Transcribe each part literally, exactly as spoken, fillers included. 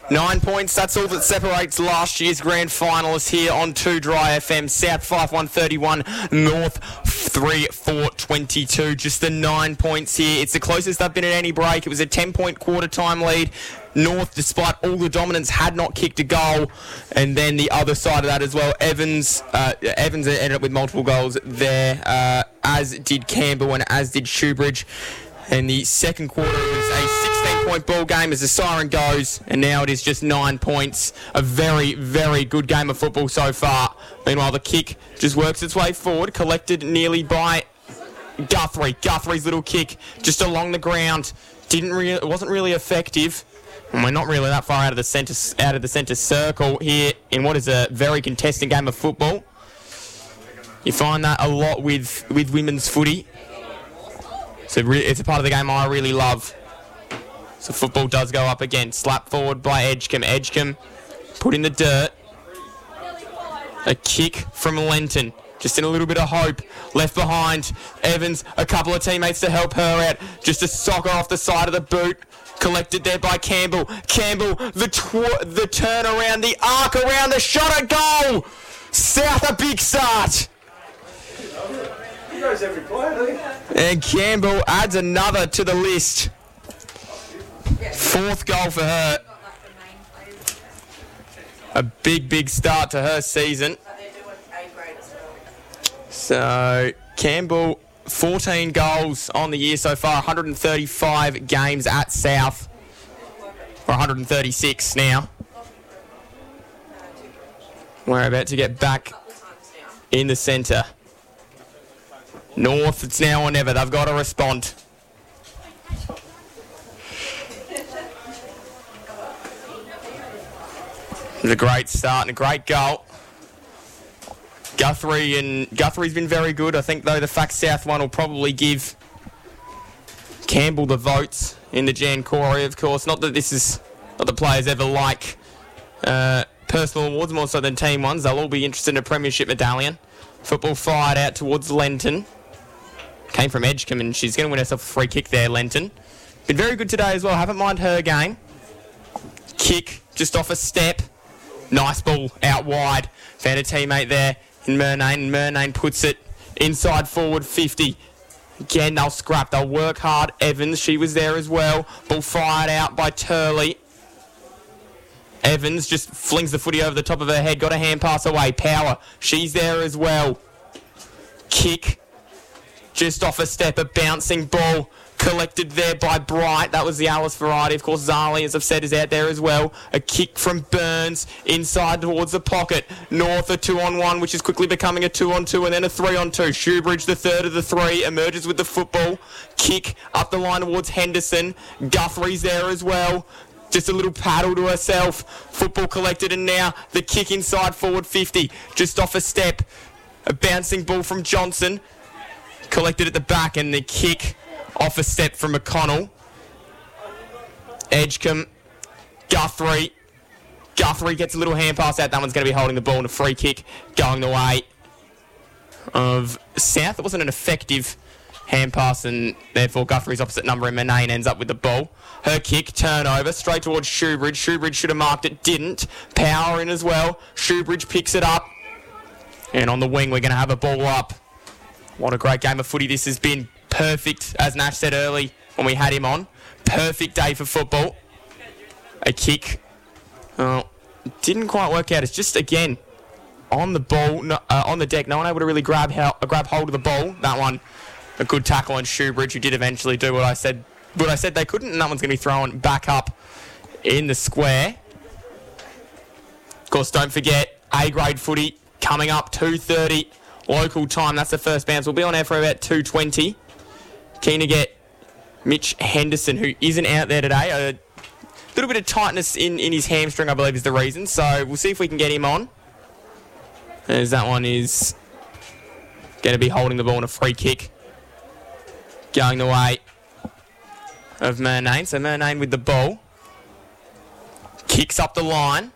Nine points, that's all that separates last year's grand finalists here on two Dry F M. South five one thirty-one, North three four twenty-two. Just the nine points here. It's the closest they've been at any break. It was a ten-point quarter-time lead. North, despite all the dominance, had not kicked a goal. And then the other side of that as well, Evans uh, Evans ended up with multiple goals there, uh, as did Campbell and as did Shoebridge. And the second quarter was a sixteen-point ball game as the siren goes, and now it is just nine points. A very, very good game of football so far. Meanwhile, the kick just works its way forward, collected nearly by Guthrie. Guthrie's little kick just along the ground didn't really, it wasn't really effective. And we're not really that far out of the centre out of the centre circle here in what is a very contested game of football. You find that a lot with with women's footy. So it's a part of the game I really love. So football does go up again. Slap forward by Edgecombe. Edgecombe put in the dirt. A kick from Lenton. Just in a little bit of hope. Left behind. Evans, a couple of teammates to help her out. Just a socker off the side of the boot. Collected there by Campbell. Campbell, the tw- the turn around, the arc around, the shot at goal. South a big start. He knows every player, doesn't he? And Campbell adds another to the list. Fourth goal for her. A big, big start to her season. So, Campbell, fourteen goals on the year so far, one hundred thirty-five games at South. Or one hundred thirty-six now. We're about to get back in the centre. North, it's now or never. They've got to respond. It was a great start and a great goal. Guthrie and Guthrie's been very good. I think, though, the fact South one will probably give Campbell the votes in the Jan Corey, of course. Not that this is not the players ever like uh, personal awards more so than team ones. They'll all be interested in a premiership medallion. Football fired out towards Lenton. Came from Edgecombe, and she's going to win herself a free kick there, Lenton. Been very good today as well. Haven't mind her game. Kick just off a step. Nice ball out wide. Found a teammate there in Murnane, and Murnane puts it inside forward fifty. Again, they'll scrap. They'll work hard. Evans, she was there as well. Ball fired out by Turley. Evans just flings the footy over the top of her head. Got a hand pass away. Power, she's there as well. Kick. Just off a step, a bouncing ball collected there by Bright. That was the Alice variety. Of course, Zali, as I've said, is out there as well. A kick from Burns inside towards the pocket. North a two-on-one, which is quickly becoming a two-on-two, and then a three-on-two. Shoebridge, the third of the three, emerges with the football. Kick up the line towards Henderson. Guthrie's there as well. Just a little paddle to herself. Football collected, and now the kick inside forward fifty. Just off a step. A bouncing ball from Johnson. Collected at the back, and the kick off a step from McConnell. Edgecombe. Guthrie. Guthrie gets a little hand pass out. That one's going to be holding the ball, and a free kick going the way of South. It wasn't an effective hand pass, and therefore Guthrie's opposite number, and Murnane ends up with the ball. Her kick, turnover, straight towards Shoebridge. Shoebridge should have marked it, didn't. Power in as well. Shoebridge picks it up. And on the wing, we're going to have a ball up. What a great game of footy this has been. Perfect, as Nash said early when we had him on. Perfect day for football. A kick. Oh, didn't quite work out. It's just, again, on the ball, no, uh, on the deck. No one able to really grab, how, uh, grab hold of the ball. That one, a good tackle on Shoebridge, who did eventually do what I said, what I said they couldn't, and that one's going to be thrown back up in the square. Of course, don't forget, A-grade footy coming up, two thirty. Local time, that's the first bounce. We'll be on air for about two twenty. Keen to get Mitch Henderson, who isn't out there today. A little bit of tightness in, in his hamstring, I believe, is the reason. So we'll see if we can get him on. As that one is going to be holding the ball in a free kick. Going the way of Murnane. So Murnane with the ball. Kicks up the line.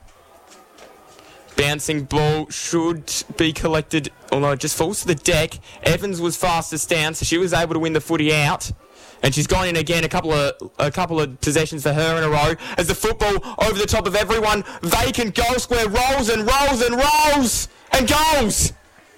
Bouncing ball should be collected, although it just falls to the deck. Evans was fastest down, so she was able to win the footy out. And she's gone in again, a couple of a couple of possessions for her in a row. As the football over the top of everyone, vacant goal square, rolls and rolls and rolls and goals.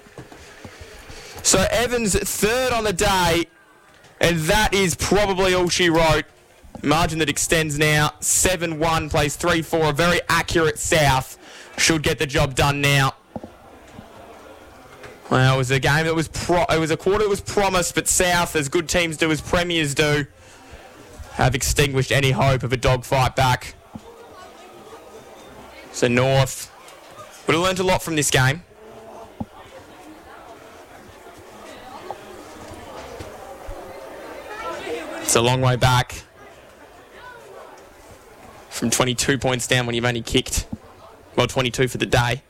So Evans third on the day, and that is probably all she wrote. Margin that extends now, seven one, plays three four, a very accurate South. Should get the job done now. Well, it was a game that was pro- it was a quarter that was promised, but South, as good teams do, as premiers do, have extinguished any hope of a dogfight back. So North would have learnt a lot from this game. It's a long way back from twenty-two points down when you've only kicked, well, twenty-two for the day.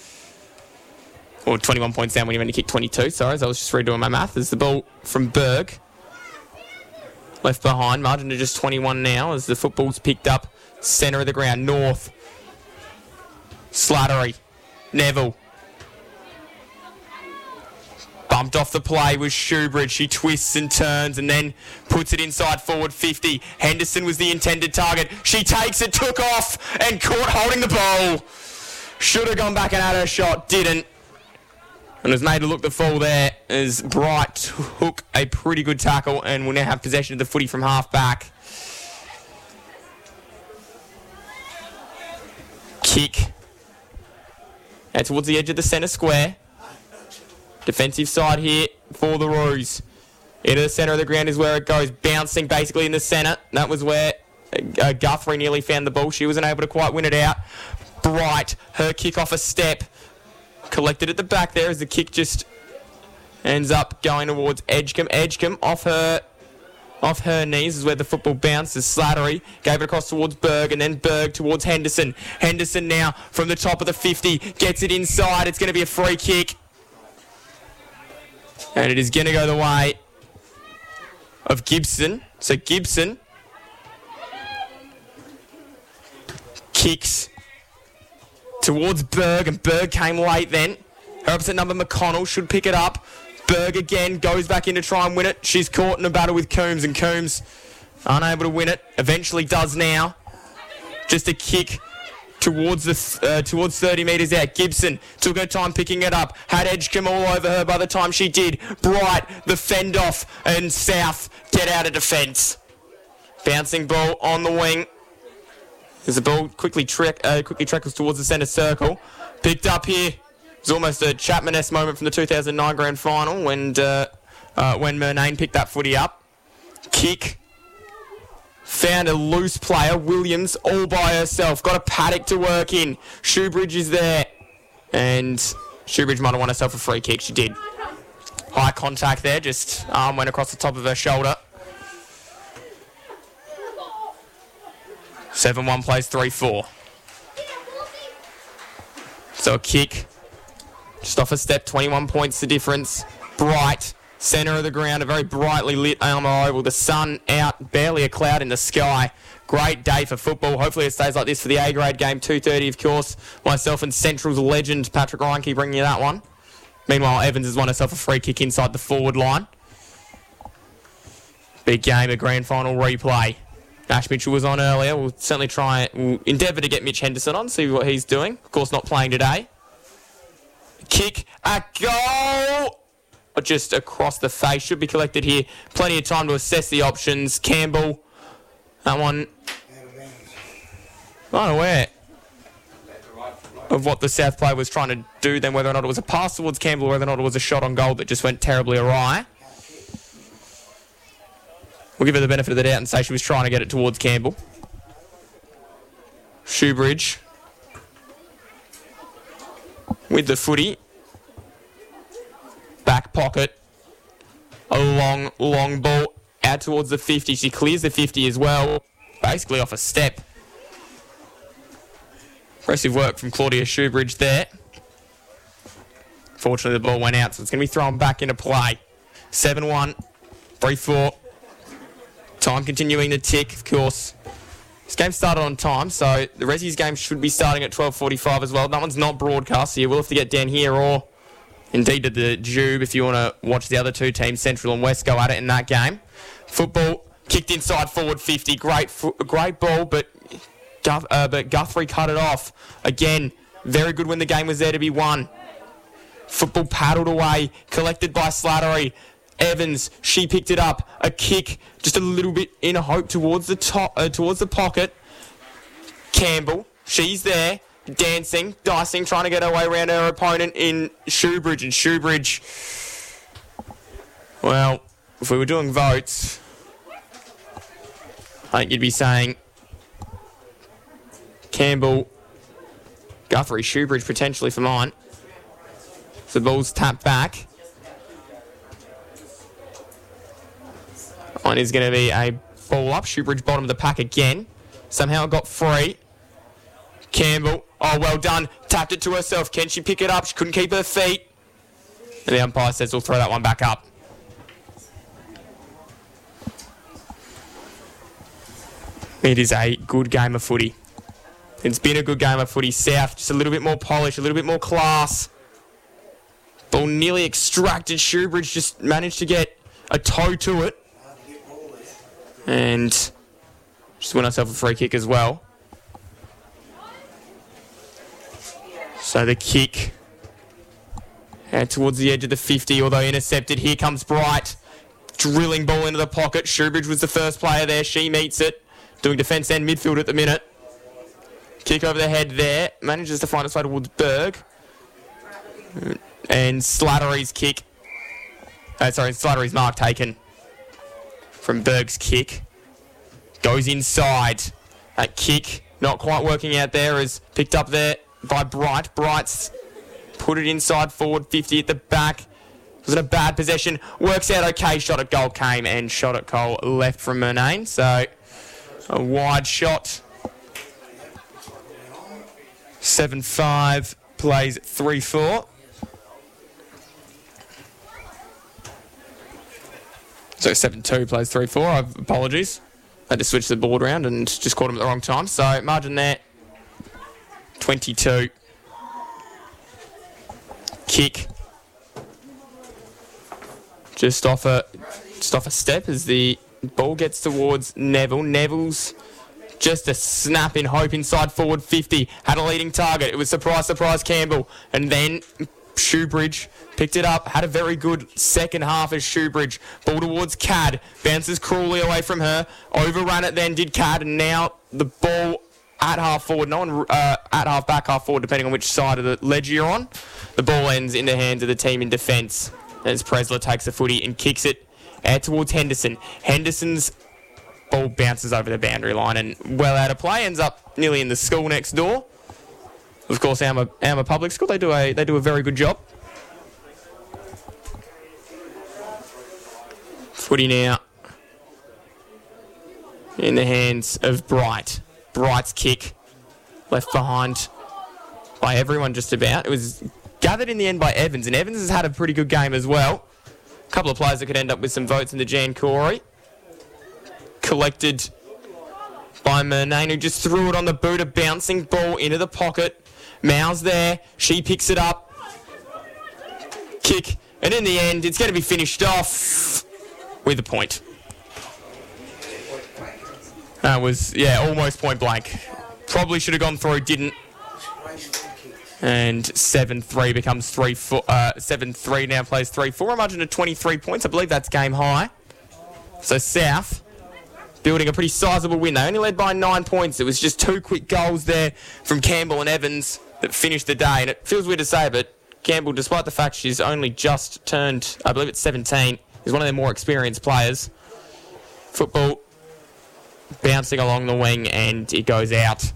Or twenty-one points down when you've only kicked twenty-two, sorry, as I was just redoing my math. There's the ball from Berg. Left behind, margin to just twenty-one now as the football's picked up. Centre of the ground, North. Slattery. Neville. Bumped off the play with Shoebridge. She twists and turns and then puts it inside forward fifty. Henderson was the intended target. She takes it, took off, and caught holding the ball. Should have gone back and had her shot, didn't. And was made to look the fall there as Bright took a pretty good tackle and will now have possession of the footy from half back. Kick. Now towards the edge of the centre square. Defensive side here for the Roos. Into the centre of the ground is where it goes. Bouncing basically in the centre. That was where uh, Guthrie nearly found the ball. She wasn't able to quite win it out. Bright, her kick off a step. Collected at the back there as the kick just ends up going towards Edgecombe. Edgecombe off her off her knees is where the football bounces. Slattery gave it across towards Berg and then Berg towards Henderson. Henderson now from the top of the fifty gets it inside. It's going to be a free kick. And it is going to go the way of Gibson. So Gibson kicks towards Berg, and Berg came late then. Her opposite number, McConnell, should pick it up. Berg again goes back in to try and win it. She's caught in a battle with Coombs, and Coombs unable to win it. Eventually does now. Just a kick towards the uh, towards thirty metres out. Gibson took her time picking it up. Had Edgecombe all over her by the time she did. Bright, the fend off, and South get out of defence. Bouncing ball on the wing. As the ball quickly, trek, uh, quickly trickles towards the centre circle. Picked up here. It's almost a Chapman-esque moment from the two thousand nine Grand Final when uh, uh, when Murnane picked that footy up. Kick. Found a loose player. Williams all by herself. Got a paddock to work in. Shoebridge is there. And Shoebridge might have won herself a free kick. She did. High contact there. Just arm went across the top of her shoulder. seven one plays three four. So a kick. Just off a step, twenty-one points the difference. Bright, centre of the ground, a very brightly lit Alma Oval. The sun out, barely a cloud in the sky. Great day for football. Hopefully it stays like this for the A-grade game, two thirty of course. Myself and Central's legend, Patrick Reinke, bringing you that one. Meanwhile, Evans has won herself a free kick inside the forward line. Big game, a grand final replay. Ash Mitchell was on earlier. We'll certainly try, we'll endeavour to get Mitch Henderson on, see what he's doing. Of course, not playing today. Kick, a goal! Just across the face, should be collected here. Plenty of time to assess the options. Campbell, that one, not aware of what the South player was trying to do then, whether or not it was a pass towards Campbell or whether or not it was a shot on goal that just went terribly awry. We'll give her the benefit of the doubt and say she was trying to get it towards Campbell. Shoebridge with the footy. Back pocket. A long, long ball out towards the fifty. She clears the fifty as well. Basically off a step. Impressive work from Claudia Shoebridge there. Fortunately, the ball went out, so it's going to be thrown back into play. seven one. three four. Time continuing to tick, of course. This game started on time, so the Resi's game should be starting at twelve forty-five as well. That one's not broadcast, so you will have to get down here or indeed to the Jube if you want to watch the other two teams, Central and West, go at it in that game. Football kicked inside forward fifty. Great, fo- great ball, but Guth- uh, but Guthrie cut it off. Again, very good when the game was there to be won. Football paddled away, collected by Slattery. Evans, she picked it up. A kick, just a little bit in hope towards the top, uh, towards the pocket. Campbell, she's there, dancing, dicing, trying to get her way around her opponent in Shoebridge. And Shoebridge, well, if we were doing votes, I think you'd be saying Campbell, Guthrie, Shoebridge potentially for mine. So the ball's tapped back. One is going to be a ball up. Shoebridge bottom of the pack again. Somehow it got free. Campbell, oh, well done. Tapped it to herself. Can she pick it up? She couldn't keep her feet. And the umpire says we'll throw that one back up. It is a good game of footy. It's been a good game of footy. South, just a little bit more polish, a little bit more class. Ball nearly extracted. Shoebridge just managed to get a toe to it. And just won herself a free kick as well. So the kick out towards the edge of the fifty, although intercepted. Here comes Bright. Drilling ball into the pocket. Shoebridge was the first player there. She meets it. Doing defence and midfield at the minute. Kick over the head there. Manages to find its way towards Berg. And Slattery's kick. Uh, sorry, Slattery's mark taken from Berg's kick. Goes inside. That kick not quite working out there is picked up there by Bright. Bright's put it inside forward fifty at the back. Was it a bad possession? Works out okay. Shot at goal came and shot at goal left from Murnane. So a wide shot. seven five plays three four. So seven two plays three four. I apologies. Had to switch the board around and just caught him at the wrong time. So margin there, twenty-two. Kick. Just off a, just off a step as the ball gets towards Neville. Neville's just a snap in hope inside forward fifty. Had a leading target. It was surprise, surprise Campbell. And then Shoebridge picked it up. Had a very good second half as Shoebridge. Ball towards Cad. Bounces cruelly away from her. Overran it then did Cad. And now the ball at half forward. No one uh, at half back, half forward, depending on which side of the ledge you're on. The ball ends in the hands of the team in defence as Presler takes the footy and kicks it out towards Henderson. Henderson's ball bounces over the boundary line and well out of play. Ends up nearly in the school next door. Of course, Alma, Alma Public School, they do a they do a very good job. Footy now in the hands of Bright. Bright's kick left behind by everyone just about. It was gathered in the end by Evans, and Evans has had a pretty good game as well. A couple of players that could end up with some votes in the Jan Corey. Collected by Murnane, who just threw it on the boot, a bouncing ball into the pocket. Mau's there, she picks it up. Kick, and in the end, it's going to be finished off with a point. That was, yeah, almost point blank. Probably should have gone through, didn't. And seven three becomes three four. Uh, seven three now plays three four. I imagine at twenty-three points. I believe that's game high. So South building a pretty sizable win. They only led by nine points. It was just two quick goals there from Campbell and Evans that finished the day. And it feels weird to say, but Campbell, despite the fact she's only just turned, I believe it's seventeen, is one of their more experienced players. Football bouncing along the wing and it goes out.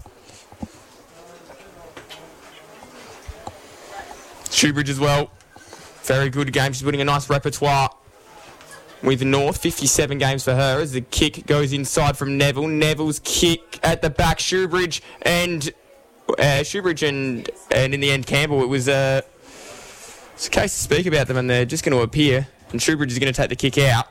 Shoebridge as well. Very good game. She's putting a nice repertoire with North. fifty-seven games for her as the kick goes inside from Neville. Neville's kick at the back. Shoebridge and uh, Shoebridge and and in the end Campbell. It was uh, it's a case to speak about them, and they're just going to appear. And Shoebridge is going to take the kick out.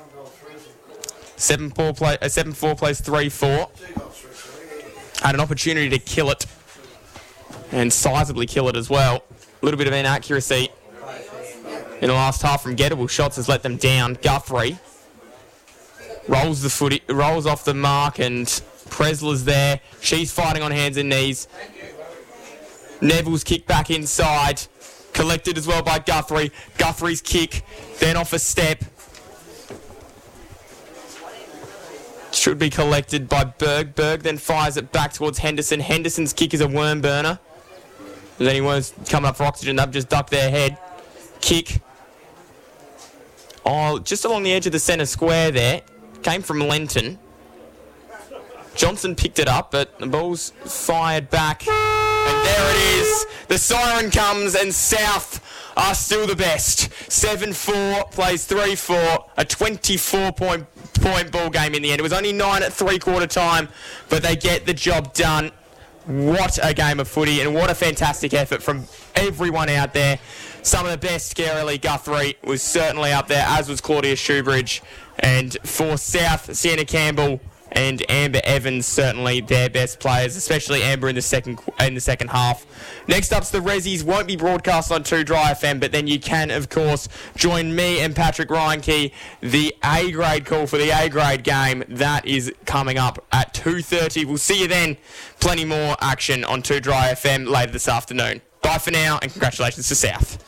seven four play. Uh, seven four plays three four. Had an opportunity to kill it, and sizably kill it as well. A little bit of inaccuracy in the last half from gettable shots has let them down. Guthrie rolls the footy, rolls off the mark, and Presler's there. She's fighting on hands and knees. Neville's kick back inside. Collected as well by Guthrie. Guthrie's kick, then off a step. Should be collected by Berg. Berg then fires it back towards Henderson. Henderson's kick is a worm burner. If anyone's coming up for oxygen, they've just ducked their head. Kick. Oh, just along the edge of the centre square there. Came from Lenton. Johnson picked it up, but the ball's fired back. And there it is. The siren comes, and South are still the best. seven four plays three four. A twenty-four point point ball game in the end. It was only nine at three-quarter time, but they get the job done. What a game of footy, and what a fantastic effort from everyone out there. Some of the best. Scarily Guthrie was certainly up there, as was Claudia Shoebridge. And for South, Sienna Campbell and Amber Evans, certainly their best players, especially Amber in the second in the second half. Next up's the Rezzies. Won't be broadcast on two Dry F M, but then you can, of course, join me and Patrick Reinke. The A-grade call for the A-grade game, that is coming up at two thirty. We'll see you then. Plenty more action on two Dry F M later this afternoon. Bye for now, and congratulations to South.